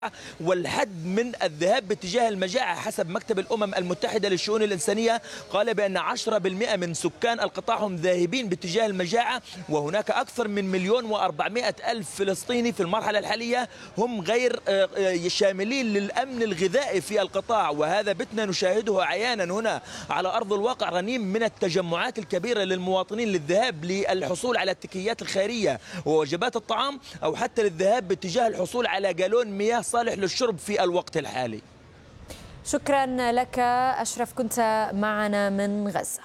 والحد من الذهاب باتجاه المجاعة. حسب مكتب الأمم المتحدة للشؤون الإنسانية قال بأن 10% من سكان القطاع هم ذاهبين باتجاه المجاعة، وهناك أكثر من 1,400,000 فلسطيني في المرحلة الحالية هم غير شاملين للأمن الغذائي في القطاع، وهذا بتنا نشاهده عيانا هنا على أرض الواقع، غنيم من التجمعات الكبيرة للمواطنين للذهاب للحصول على التكيات الخيرية ووجبات الطعام، أو حتى للذهاب باتجاه الحصول على جالون مياه صالح للشرب في الوقت الحالي. شكرا لك أشرف، كنت معنا من غزة.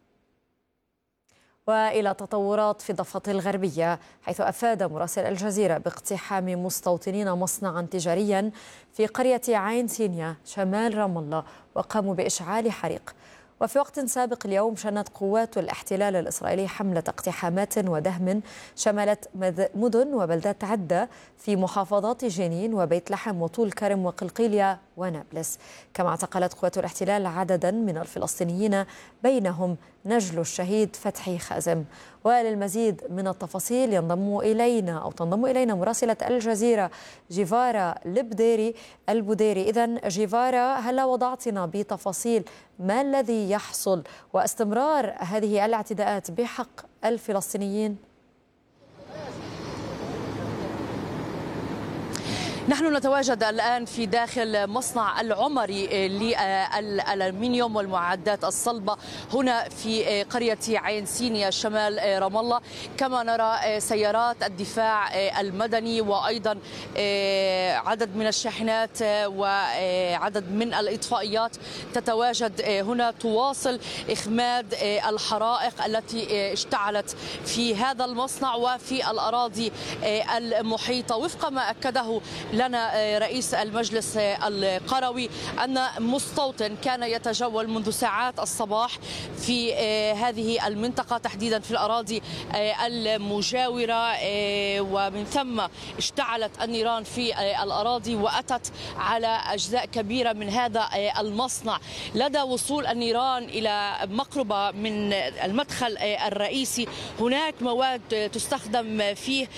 وإلى تطورات في الضفة الغربية، حيث أفاد مراسل الجزيرة باقتحام مستوطنين مصنعا تجاريا في قرية عين سينيا شمال رام الله وقاموا بإشعال حريق. وفي وقت سابق اليوم شنت قوات الاحتلال الإسرائيلي حملة اقتحامات ودهم شملت مدن وبلدات عدة في محافظات جنين وبيت لحم وطول كرم وقلقيلية ونابلس. كما اعتقلت قوات الاحتلال عددا من الفلسطينيين بينهم نجل الشهيد فتحي خازم. وللمزيد من التفاصيل تنضم إلينا مراسلة الجزيرة جيفارا البديري. إذن جيفارا، هلا وضعتنا بتفاصيل ما الذي يحصل واستمرار هذه الاعتداءات بحق الفلسطينيين؟ نحن نتواجد الآن في داخل مصنع العمري للألمنيوم والمعدات الصلبة هنا في قرية عين سينيا شمال رام الله. كما نرى سيارات الدفاع المدني وأيضا عدد من الشاحنات وعدد من الإطفائيات تتواجد هنا تواصل إخماد الحرائق التي اشتعلت في هذا المصنع وفي الأراضي المحيطة. وفق ما أكده لنا رئيس المجلس القروي أن مستوطن كان يتجول منذ ساعات الصباح في هذه المنطقة تحديدا في الأراضي المجاورة، ومن ثم اشتعلت النيران في الأراضي وأتت على أجزاء كبيرة من هذا المصنع. لدى وصول النيران إلى مقربة من المدخل الرئيسي هناك مواد تستخدم فيه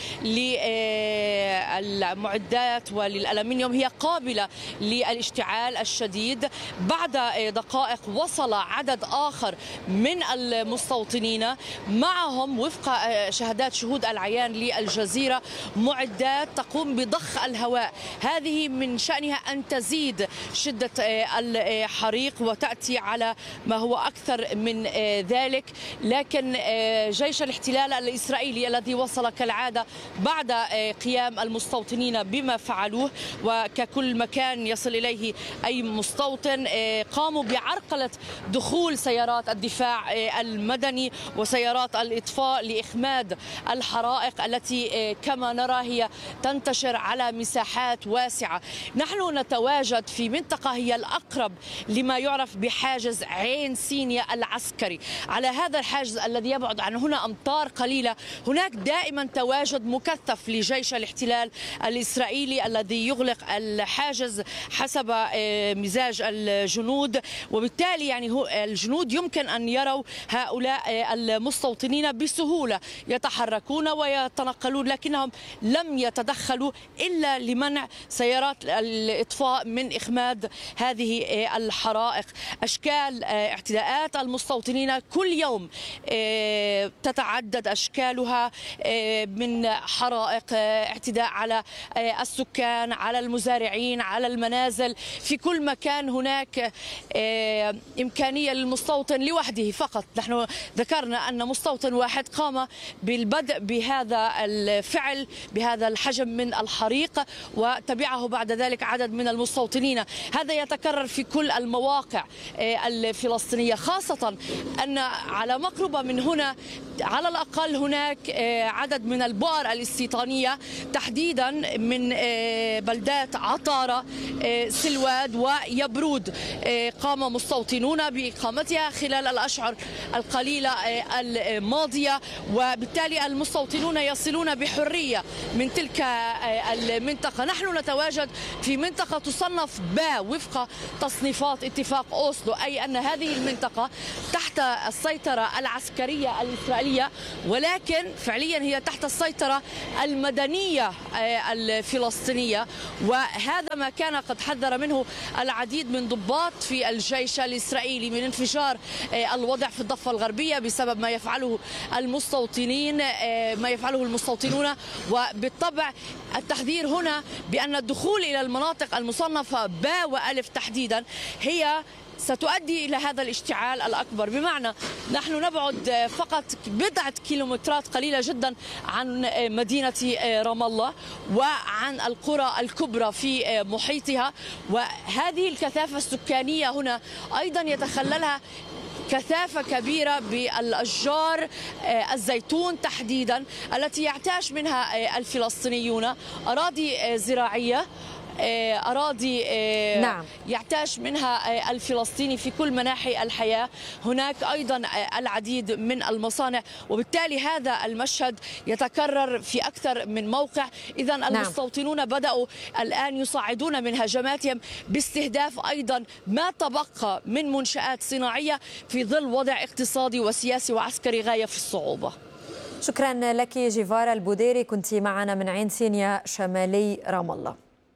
للمعدات وللألمنيوم هي قابلة للاشتعال الشديد. بعد دقائق وصل عدد آخر من المستوطنين معهم وفق شهادات شهود العيان للجزيرة معدات تقوم بضخ الهواء. هذه من شأنها أن تزيد شدة الحريق وتأتي على ما هو أكثر من ذلك، لكن جيش الاحتلال الإسرائيلي الذي وصل كالعادة بعد قيام المستوطنين بما فعلوه وككل مكان يصل إليه أي مستوطن قاموا بعرقلة دخول سيارات الدفاع المدني وسيارات الإطفاء لإخماد الحرائق التي كما نرى هي تنتشر على مساحات واسعة. نحن نتواجد في منطقة هي الأقرب لما يعرف بحاجز عين سينيا العسكري. على هذا الحاجز الذي يبعد عن هنا أمتار قليلة هناك دائما تواجد مكثف لجيش الاحتلال الإسرائيلي الذي يغلق الحاجز حسب مزاج الجنود، وبالتالي يعني الجنود يمكن أن يروا هؤلاء المستوطنين بسهولة يتحركون ويتنقلون، لكنهم لم يتدخلوا إلا لمنع سيارات الإطفاء من إخماد هذه الحرائق. أشكال اعتداءات المستوطنين كل يوم تتعدد أشكالها، من حرائق، اعتداء على السكان، على المزارعين، على المنازل. في كل مكان هناك إمكانية للمستوطن لوحده فقط. نحن ذكرنا أن مستوطن واحد قام بالبدء بهذا الفعل بهذا الحجم من الحريق وتبعه بعد ذلك عدد من المستوطنين. هذا يتكرر في كل المواقع الفلسطينية، خاصة أن على مقربة من هنا على الأقل هناك عدد من البؤر الاستيطانية تحديدا من بلدات عطارة، سلواد ويبرود قام مستوطنون بإقامتها خلال الأشهر القليلة الماضية، وبالتالي المستوطنون يصلون بحرية من تلك المنطقة. نحن نتواجد في منطقة تصنف باء وفق تصنيفات اتفاق أوسلو، أي أن هذه المنطقة تحت السيطرة العسكرية الإسرائيلية، ولكن فعليا هي تحت السيطرة المدنية الفلسطينية. الفلسطينية، وهذا ما كان قد حذر منه العديد من ضباط في الجيش الإسرائيلي من انفجار الوضع في الضفة الغربية بسبب ما يفعله المستوطنون. وبالطبع التحذير هنا بأن الدخول إلى المناطق المصنفة باء وألف تحديدا هي ستؤدي إلى هذا الاشتعال الأكبر، بمعنى نحن نبعد فقط بضعة كيلومترات قليلة جدا عن مدينة رام الله وعن القرى الكبرى في محيطها، وهذه الكثافة السكانية هنا أيضا يتخللها كثافة كبيرة بالأشجار الزيتون تحديدا التي يعتاش منها الفلسطينيون، أراضي زراعية، أراضي نعم. يعتاش منها الفلسطيني في كل مناحي الحياة. هناك أيضا العديد من المصانع، وبالتالي هذا المشهد يتكرر في أكثر من موقع. إذن المستوطنون بدأوا الآن يصعدون من هجماتهم باستهداف أيضا ما تبقى من منشآت صناعية في ظل وضع اقتصادي وسياسي وعسكري غاية في الصعوبة. شكرا لك جيفارا البوديري، كنت معنا من عين سينيا شمالي رام الله.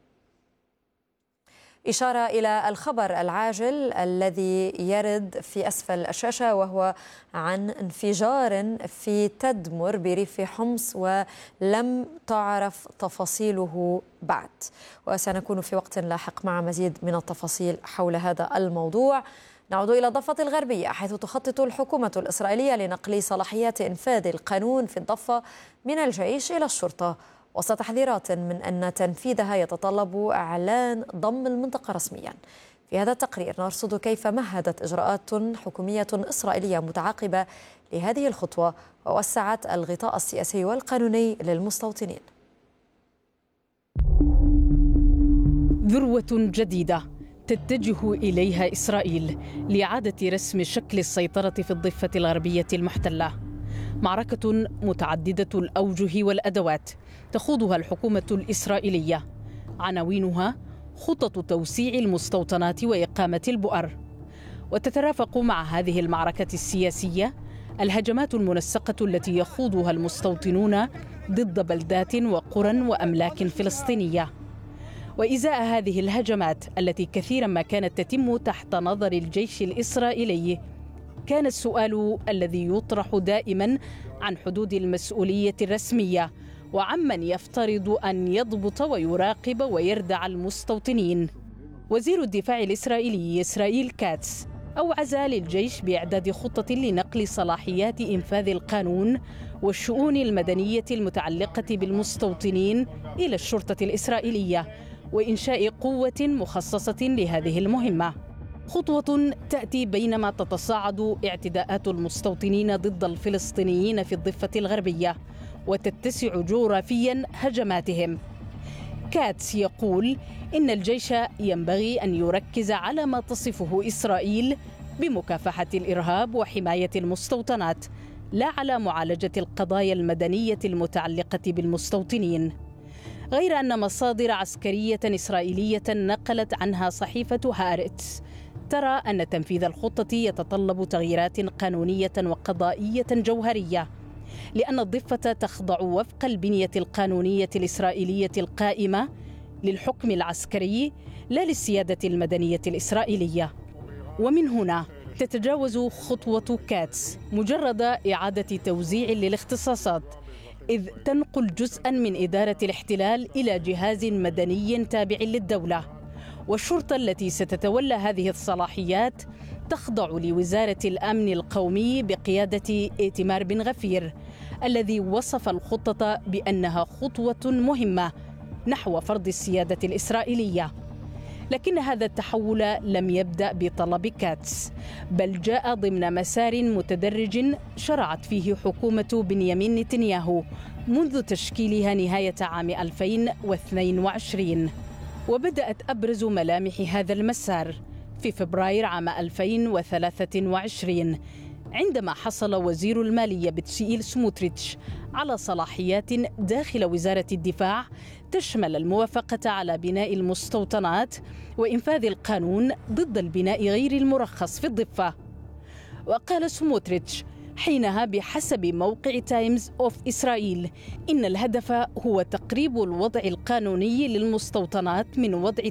إشارة إلى الخبر العاجل الذي يرد في أسفل الشاشة، وهو عن انفجار في تدمر بريف حمص ولم تعرف تفاصيله بعد، وسنكون في وقت لاحق مع مزيد من التفاصيل حول هذا الموضوع. نعود إلى الضفة الغربية، حيث تخطط الحكومة الإسرائيلية لنقل صلاحيات إنفاذ القانون في الضفة من الجيش إلى الشرطة، وسط تحذيرات من أن تنفيذها يتطلب إعلان ضم المنطقة رسميا. في هذا التقرير نرصد كيف مهدت إجراءات حكومية إسرائيلية متعاقبة لهذه الخطوة ووسعت الغطاء السياسي والقانوني للمستوطنين. ذروة جديدة تتجه إليها إسرائيل لإعادة رسم شكل السيطرة في الضفة الغربية المحتلة. معركة متعددة الأوجه والأدوات تخوضها الحكومة الإسرائيلية، عناوينها خطط توسيع المستوطنات وإقامة البؤر. وتترافق مع هذه المعركة السياسية الهجمات المنسقة التي يخوضها المستوطنون ضد بلدات وقرى وأملاك فلسطينية. وإزاء هذه الهجمات التي كثيرا ما كانت تتم تحت نظر الجيش الإسرائيلي، كان السؤال الذي يطرح دائما عن حدود المسؤولية الرسمية وعمن يفترض أن يضبط ويراقب ويردع المستوطنين. وزير الدفاع الإسرائيلي إسرائيل كاتس أوعز للجيش بإعداد خطة لنقل صلاحيات إنفاذ القانون والشؤون المدنية المتعلقة بالمستوطنين إلى الشرطة الإسرائيلية، وإنشاء قوة مخصصة لهذه المهمة. خطوة تأتي بينما تتصاعد اعتداءات المستوطنين ضد الفلسطينيين في الضفة الغربية وتتسع جغرافيا هجماتهم. كاتس يقول إن الجيش ينبغي أن يركز على ما تصفه إسرائيل بمكافحة الإرهاب وحماية المستوطنات، لا على معالجة القضايا المدنية المتعلقة بالمستوطنين. غير أن مصادر عسكرية إسرائيلية نقلت عنها صحيفة هارتس ترى أن تنفيذ الخطة يتطلب تغييرات قانونية وقضائية جوهرية، لأن الضفة تخضع وفق البنية القانونية الإسرائيلية القائمة للحكم العسكري لا للسيادة المدنية الإسرائيلية. ومن هنا تتجاوز خطوة كاتس مجرد إعادة توزيع للاختصاصات، إذ تنقل جزءا من إدارة الاحتلال إلى جهاز مدني تابع للدولة. والشرطة التي ستتولى هذه الصلاحيات تخضع لوزارة الأمن القومي بقيادة إيتمار بن غفير، الذي وصف الخطة بأنها خطوة مهمة نحو فرض السيادة الإسرائيلية. لكن هذا التحول لم يبدأ بطلب كاتس، بل جاء ضمن مسار متدرج شرعت فيه حكومة بنيامين نتنياهو منذ تشكيلها نهاية عام 2022. وبدأت أبرز ملامح هذا المسار في فبراير عام 2023 عندما حصل وزير المالية بتشيل سموتريتش على صلاحيات داخل وزارة الدفاع تشمل الموافقة على بناء المستوطنات وإنفاذ القانون ضد البناء غير المرخص في الضفة. وقال سموتريتش حينها بحسب موقع تايمز أوف إسرائيل إن الهدف هو تقريب الوضع القانوني للمستوطنات من وضع